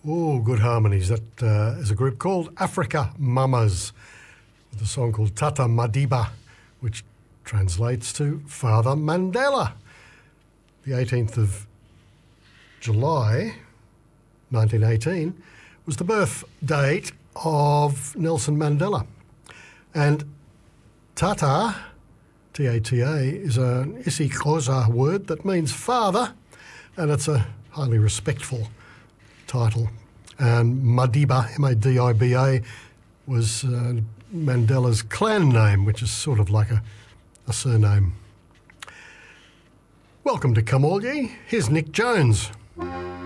Oh, good harmonies. That is a group called Africa Mamas with a song called Tata Madiba, which translates to Father Mandela. The 18th of July 1918 was the birth date of Nelson Mandela. And Tata, T-A-T-A, is an isiXhosa word that means father, and it's a highly respectful title. And Madiba, M-A-D-I-B-A, was Mandela's clan name, which is sort of like a surname. Welcome to Come All Ye. Here's Nick Jones.